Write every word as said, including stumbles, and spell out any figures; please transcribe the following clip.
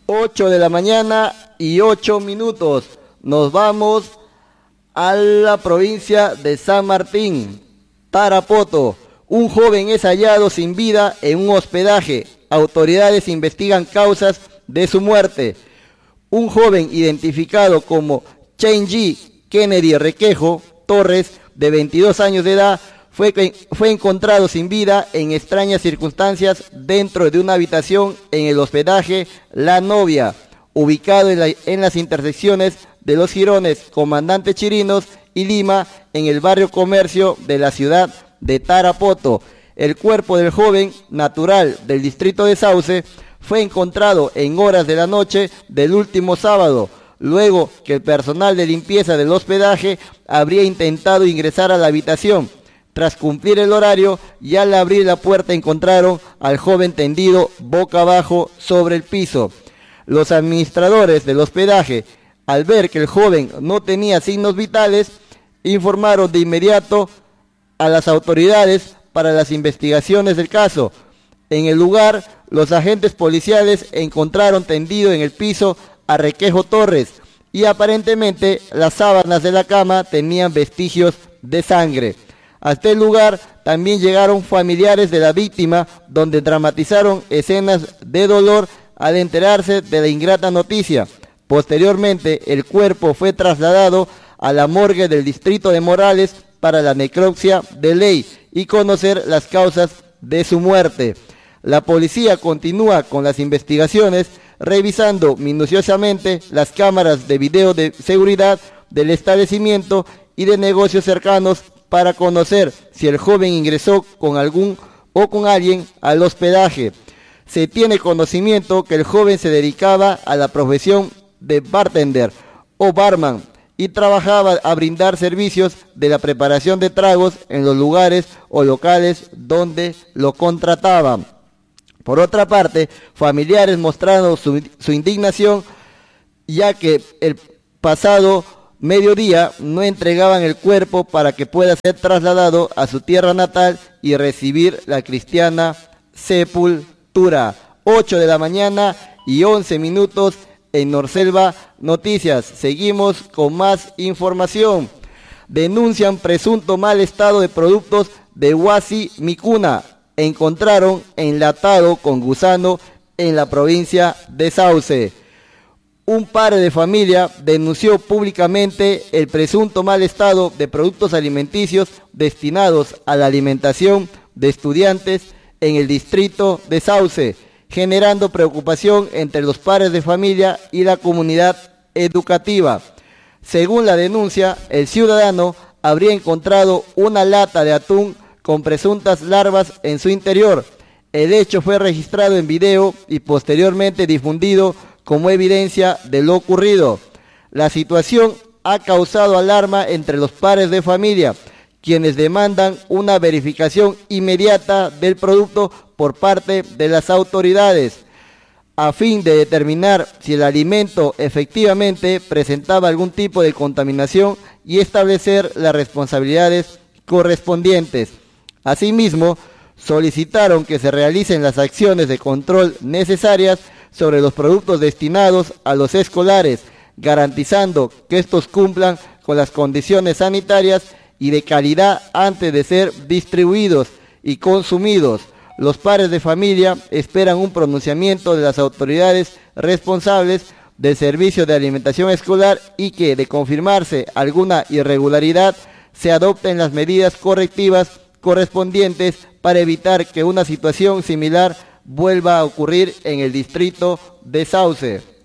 ocho de la mañana y ocho minutos. Nos vamos a la provincia de San Martín, Tarapoto. Un joven es hallado sin vida en un hospedaje. Autoridades investigan causas de su muerte. Un joven identificado como Chenji Kennedy Requejo Torres, de veintidós años de edad, fue, fue encontrado sin vida en extrañas circunstancias dentro de una habitación en el hospedaje La Novia, ubicado en, la, en las intersecciones de los jirones Comandante Chirinos y Lima, en el barrio Comercio de la ciudad de Tarapoto. El cuerpo del joven, natural del distrito de Sauce, fue encontrado en horas de la noche del último sábado, luego que el personal de limpieza del hospedaje habría intentado ingresar a la habitación. Tras cumplir el horario y al abrir la puerta encontraron al joven tendido boca abajo sobre el piso. Los administradores del hospedaje, al ver que el joven no tenía signos vitales, informaron de inmediato a las autoridades para las investigaciones del caso. En el lugar, los agentes policiales encontraron tendido en el piso a Requejo Torres y aparentemente las sábanas de la cama tenían vestigios de sangre. Hasta el lugar también llegaron familiares de la víctima, donde dramatizaron escenas de dolor al enterarse de la ingrata noticia. Posteriormente, el cuerpo fue trasladado a la morgue del distrito de Morales para la necropsia de ley y conocer las causas de su muerte. La policía continúa con las investigaciones, revisando minuciosamente las cámaras de video de seguridad del establecimiento y de negocios cercanos para conocer si el joven ingresó con algún o con alguien al hospedaje. Se tiene conocimiento que el joven se dedicaba a la profesión de bartender o barman y trabajaba a brindar servicios de la preparación de tragos en los lugares o locales donde lo contrataban. Por otra parte, familiares mostraron su, su indignación, ya que el pasado mediodía no entregaban el cuerpo para que pueda ser trasladado a su tierra natal y recibir la cristiana sepultura. ocho de la mañana y once minutos en Norselva Noticias. Seguimos con más información. Denuncian presunto mal estado de productos de Huasi Micuna. Encontraron enlatado con gusano en la provincia de Sauce. Un padre de familia denunció públicamente el presunto mal estado de productos alimenticios destinados a la alimentación de estudiantes en el distrito de Sauce, generando preocupación entre los padres de familia y la comunidad educativa. Según la denuncia, el ciudadano habría encontrado una lata de atún con presuntas larvas en su interior. El hecho fue registrado en video y posteriormente difundido como evidencia de lo ocurrido. La situación ha causado alarma entre los padres de familia, quienes demandan una verificación inmediata del producto por parte de las autoridades, a fin de determinar si el alimento efectivamente presentaba algún tipo de contaminación y establecer las responsabilidades correspondientes. Asimismo, solicitaron que se realicen las acciones de control necesarias sobre los productos destinados a los escolares, garantizando que estos cumplan con las condiciones sanitarias y de calidad antes de ser distribuidos y consumidos. Los padres de familia esperan un pronunciamiento de las autoridades responsables del servicio de alimentación escolar y que, de confirmarse alguna irregularidad, se adopten las medidas correctivas correspondientes para evitar que una situación similar vuelva a ocurrir en el distrito de Sauce.